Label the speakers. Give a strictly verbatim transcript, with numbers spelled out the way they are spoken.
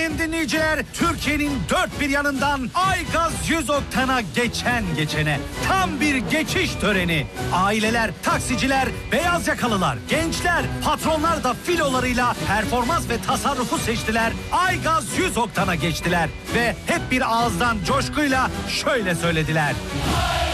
Speaker 1: sayın dinleyiciler, Türkiye'nin dört bir yanından Aygaz yüz oktana geçen geçene tam bir geçiş töreni. Aileler, taksiciler, beyaz yakalılar, gençler, patronlar da filolarıyla performans ve tasarrufu seçtiler. Aygaz yüz oktana geçtiler ve hep bir ağızdan coşkuyla şöyle söylediler.